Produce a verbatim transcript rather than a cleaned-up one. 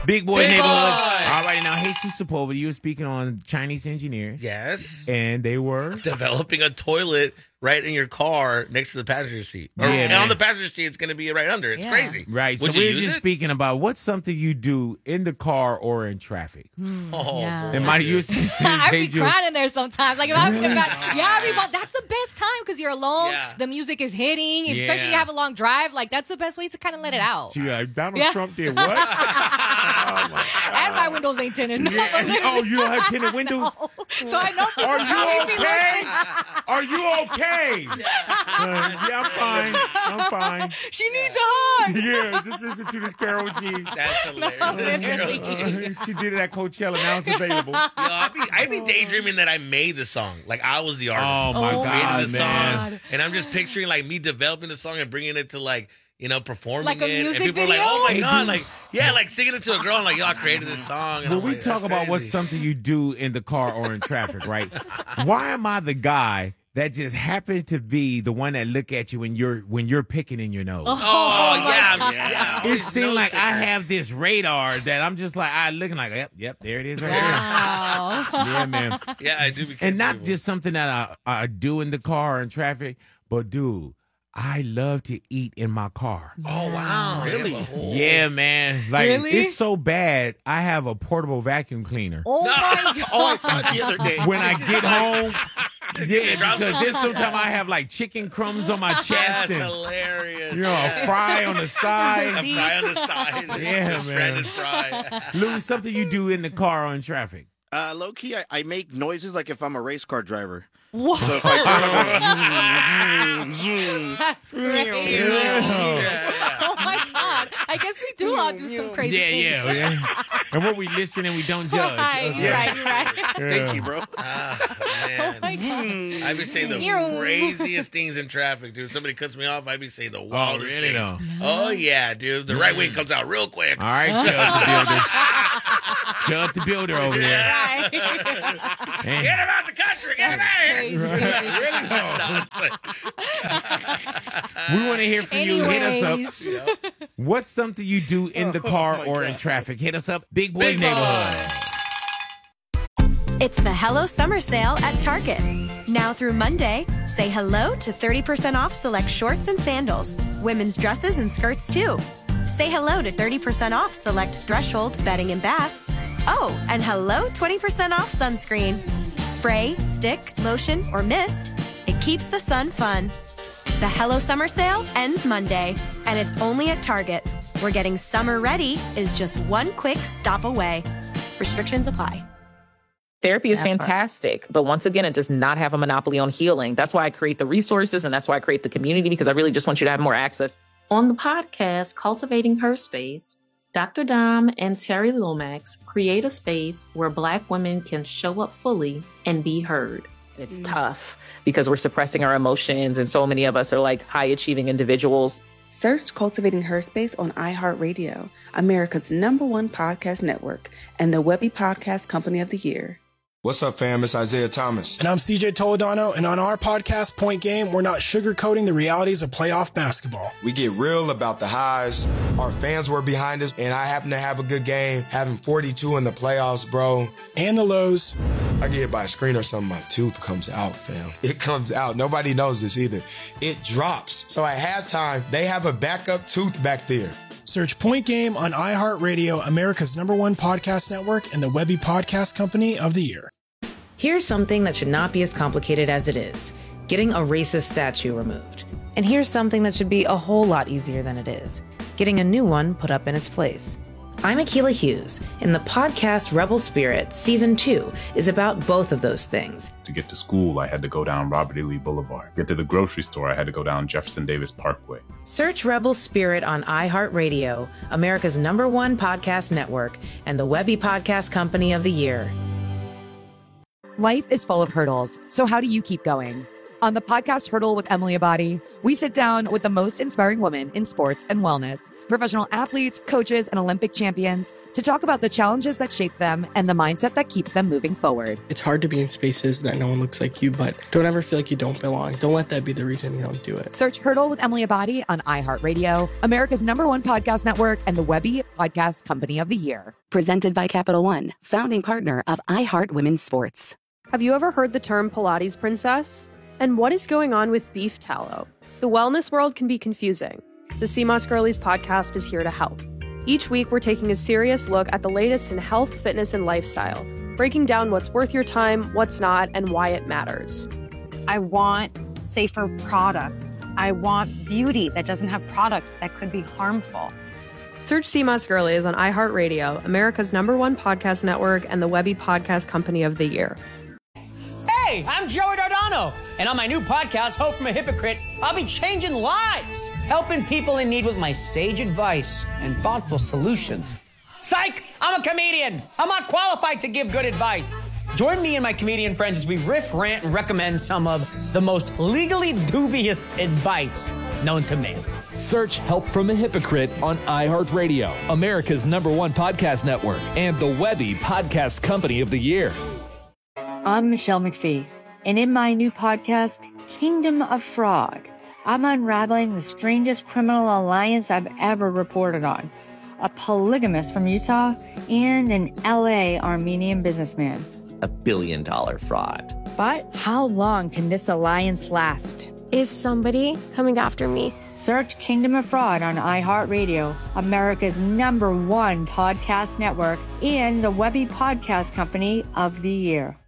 Big Boy Big Neighborhood. Boy. All right, now, Jesus Sepulveda, you were speaking on Chinese engineers. Yes. And they were? Developing a toilet right in your car next to the passenger seat. Or, Yeah, and man. on the passenger seat, it's going to be right under. It's Yeah. crazy. Right. Would so you we're use just it? speaking about what's something you do in the car or in traffic. Oh, Yeah. boy. And Marty, you were saying I be Paige, you- crying in there sometimes. Like if I'm in the back, yeah, I be, that's the best time because you're alone. Yeah. The music is hitting, Yeah. especially you have a long drive. Like that's the best way to kind of let it out. She like, Donald Yeah. Trump did what? Oh, my God. And my windows ain't tinted. No, Yeah. literally. Oh, you don't have tinted windows? So I know. Are you okay? Are you okay? Uh, yeah, I'm fine. I'm fine. She needs a hug. Yeah, just listen to this Carol G. That's hilarious. No, That's literally. Carol G. Uh, she did it at Coachella. Now it's available. Yo, I'd be, I'd be daydreaming that I made the song. Like, I was the artist. Oh, my Oh, Created God, the man. song. And I'm just picturing, like, me developing the song and bringing it to, like, you know, performing Like a it. music and people video? are like, oh, my Hey, God. dude. Like, yeah, like singing it to a girl. And like, yo, I created this song. And When I'm we like, talk that's about what's crazy. something you do in the car or in traffic, right? Why am I the guy that just happened to be the one that look at you when you're when you're picking in your nose? Oh, my yeah. I'm God. just, yeah. It always seems nose like I picker. have this radar that I'm just like I looking like yep, yep, there it is right Wow. there. Yeah, man. Yeah, I do. Be And not people. just something that I, I do in the car or in traffic, but dude, I love to eat in my car. Oh, wow. Really? Yeah, man. Like Really? it's so bad. I have a portable vacuum cleaner. Oh my God. Oh, I saw it the other day. When I get home, yeah, Drop because some- there's sometimes I have like chicken crumbs on my That's chest and hilarious. you know Yeah. a fry on the A side. fry on the side. Yeah, A man. Stranded fry. Lou, something you do in the car or in traffic. Uh, low key, I, I make noises like if I'm a race car driver. What? So if I turn on, zoom, zoom. That's crazy. Yeah. Oh my God. I guess we do all do some crazy Yeah, things. yeah, yeah. And when we listen and we don't judge. Right, Okay. you're right, you're right. Thank you, bro. Ah, Oh man. my God. I'd be saying the Ew. craziest things in traffic, dude. Somebody cuts me off, I'd be saying the wildest really, things. though? Oh, yeah, dude. The right wing comes out real quick. All right, Chud the Builder. Chud the Builder over there. Right. Hey. Get him out the country. Get him out Crazy. Really though. No, it's like- We want to hear from you. Hit us Anyways. up. What's something you do in the car my or in God. traffic? Hit us up. Big Boy Big Boy. Neighborhood. It's the Hello Summer Sale at Target. Now through Monday, say hello to thirty percent off select shorts and sandals, women's dresses and skirts too. Say hello to thirty percent off select Threshold bedding and bath. Oh, and hello twenty percent off sunscreen. Spray, stick, lotion, or mist, it keeps the sun fun. The Hello Summer Sale ends Monday, and it's only at Target, where getting summer ready is just one quick stop away. Restrictions apply. Therapy is That part. fantastic, but once again, it does not have a monopoly on healing. That's why I create the resources and that's why I create the community, because I really just want you to have more access. On the podcast, Cultivating Her Space, Doctor Dom and Terry Lomax create a space where Black women can show up fully and be heard. It's tough because we're suppressing our emotions, and so many of us are like high achieving individuals. Search Cultivating Her Space on iHeartRadio, America's number one podcast network, and the Webby Podcast Company of the Year. What's up, fam? It's Isaiah Thomas. And I'm C J Toledano, and on our podcast, Point Game, we're not sugarcoating the realities of playoff basketball. We get real about the highs. Our fans were behind us, and I happen to have a good game, having forty-two in the playoffs, bro. And the lows. I get hit by a screen or something, my tooth comes out, fam. It comes out. Nobody knows this either. It drops. So at halftime, they have a backup tooth back there. Search Point Game on iHeartRadio, America's number one podcast network, and the Webby Podcast Company of the Year. Here's something that should not be as complicated as it is: getting a racist statue removed. And here's something that should be a whole lot easier than it is: getting a new one put up in its place. I'm Akilah Hughes, and the podcast Rebel Spirit Season two is about both of those things. To get to school, I had to go down Robert E. Lee Boulevard. To get to the grocery store, I had to go down Jefferson Davis Parkway. Search Rebel Spirit on iHeartRadio, America's number one podcast network, and the Webby Podcast Company of the Year. Life is full of hurdles, so how do you keep going? On the podcast Hurdle with Emily Abadi, we sit down with the most inspiring women in sports and wellness, professional athletes, coaches, and Olympic champions to talk about the challenges that shape them and the mindset that keeps them moving forward. It's hard to be in spaces that no one looks like you, but don't ever feel like you don't belong. Don't let that be the reason you don't do it. Search Hurdle with Emily Abadi on iHeartRadio, America's number one podcast network, and the Webby Podcast Company of the Year. Presented by Capital One, founding partner of iHeart Women's Sports. Have you ever heard the term Pilates princess? And what is going on with beef tallow? The wellness world can be confusing. The Sea Moss Girlies podcast is here to help. Each week, we're taking a serious look at the latest in health, fitness, and lifestyle, breaking down what's worth your time, what's not, and why it matters. I want safer products. I want beauty that doesn't have products that could be harmful. Search Sea Moss Girlies on iHeartRadio, America's number one podcast network, and the Webby Podcast Company of the Year. Hey, I'm Joey Dardano, and on my new podcast, Hope from a Hypocrite, I'll be changing lives, helping people in need with my sage advice and thoughtful solutions. Psych! I'm a comedian. I'm not qualified to give good advice. Join me and my comedian friends as we riff, rant, and recommend some of the most legally dubious advice known to man. Search Help from a Hypocrite on iHeartRadio, America's number one podcast network, and the Webby Podcast Company of the Year. I'm Michelle McPhee, and in my new podcast, Kingdom of Fraud, I'm unraveling the strangest criminal alliance I've ever reported on. A polygamist from Utah and an L A Armenian businessman. A billion dollar fraud. But how long can this alliance last? Is somebody coming after me? Search Kingdom of Fraud on iHeartRadio, America's number one podcast network, and the Webby Podcast Company of the Year.